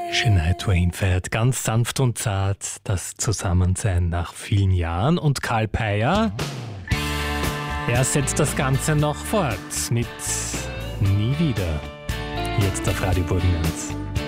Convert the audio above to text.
Shania Twain feiert ganz sanft und zart das Zusammensein nach vielen Jahren. Und Karl Peyer, er setzt das Ganze noch fort mit Nie wieder. Jetzt auf Radio Burgenland.